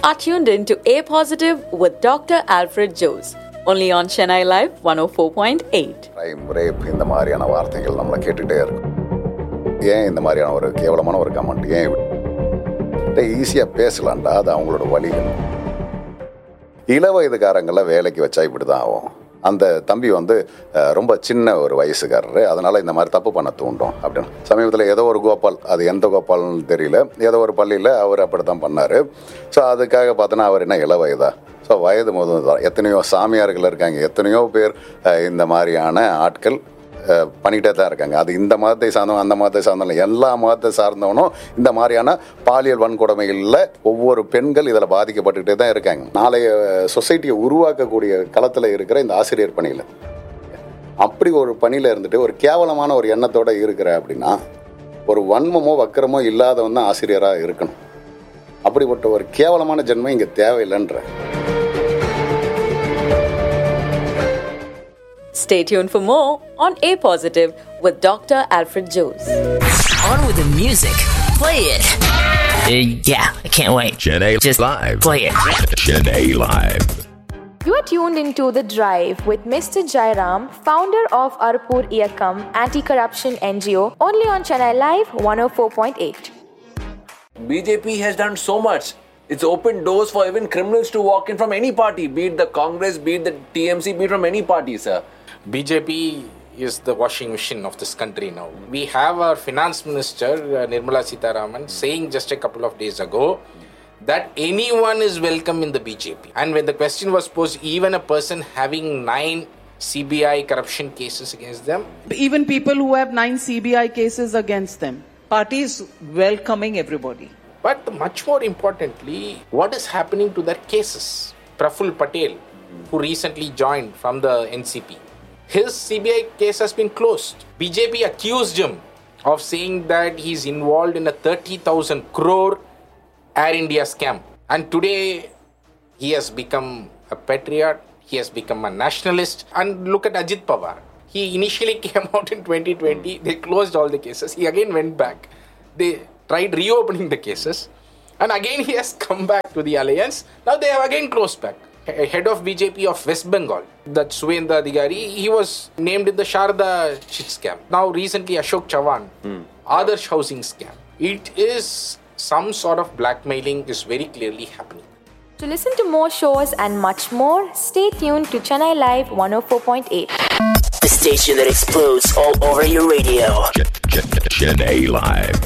are tuned in to A Positive with Dr. Alfred Jose, only on Chennai Live 104.8. Crime, rape இந்த மாதிரியான வார்த்தைகள் நம்மளை கேட்டுகிட்டே இருக்கும். ஏன் இந்த மாதிரியான ஒரு கேவலமான ஒரு கமெண்ட் ஏன் ஈஸியாக பேசலான்டா, அது அவங்களோட வழிகள். இள வயதுக்காரங்களை வேலைக்கு வச்சா இப்படி தான் ஆகும். அந்த தம்பி ரொம்ப சின்ன ஒரு வயசுக்காரரு, அதனால் இந்த மாதிரி தப்பு பண்ண தூண்டும் அப்படின்னு. சமீபத்தில் ஏதோ ஒரு கோபால், அது எந்த கோபால்னு தெரியல, ஏதோ ஒரு பள்ளியில் அவர் அப்படி தான் பண்ணார். ஸோ அதுக்காக பார்த்தோன்னா அவர் என்ன இள வயதா? ஸோ வயது முதல் தான் எத்தனையோ சாமியார்கள் இருக்காங்க, எத்தனையோ பேர் இந்த மாதிரியான ஆட்கள் பண்ணிகிட்டே தான் இருக்காங்க. அது இந்த மதத்தை சார்ந்தவங்க, அந்த மதத்தை சார்ந்தவங்க, எல்லா மதத்தை சார்ந்தவனும் இந்த மாதிரியான பாலியல் வன்கொடுமைகளில் ஒவ்வொரு பெண்கள் இதில் பாதிக்கப்பட்டுக்கிட்டே தான் இருக்காங்க. நாளைய சொசைட்டியை உருவாக்கக்கூடிய களத்தில் இருக்கிற இந்த ஆசிரியர் பணியில் அப்படி ஒரு பணியில் இருந்துட்டு ஒரு கேவலமான ஒரு எண்ணத்தோடு இருக்கிற அப்படின்னா, ஒரு வன்மமோ வக்கரமோ இல்லாதவன் தான் ஆசிரியராக இருக்கணும். அப்படிப்பட்ட ஒரு கேவலமான ஜென்மம் இங்கே தேவையில்லைன்ற. Stay tuned for more on A Positive with Dr. Alfred Jose. On with the music. Play it. Yeah, I can't wait. Chennai Just Live. play it. Chennai Live. You are tuned into The Drive with Mr. Jairam, founder of Arpur Iyakam Anti-Corruption NGO, only on Chennai Live 104.8. BJP has done so much. It's opened doors for even criminals to walk in from any party, be it the Congress, be it the TMC, be it from any party, sir. BJP is the washing machine of this country now. We have our finance minister, Nirmala Sitharaman, saying just a couple of days ago that anyone is welcome in the BJP. And when the question was posed, even a person having 9 CBI corruption cases against them. Even people who have 9 CBI cases against them. Parties welcoming everybody. But much more importantly, what is happening to their cases? Praful Patel, who recently joined from the NCP. His CBI case has been closed. BJP accused him of saying that he's involved in a 30,000 crore Air India scam. And today, he has become a patriot. He has become a nationalist. And look at Ajit Pawar. He initially came out in 2020. They closed all the cases. He again went back. They tried reopening the cases. And again, he has come back to the alliance. Now they have again closed back. Head of BJP of West Bengal, that Suendra Adhikari, he was named in the Sharda shit scam. Now recently Ashok Chavan, Adarsh housing scam. It is some sort of blackmailing is very clearly happening. To listen to more shows and much more, stay tuned to Chennai Live 104.8. The station that explodes all over your radio. Chennai Live.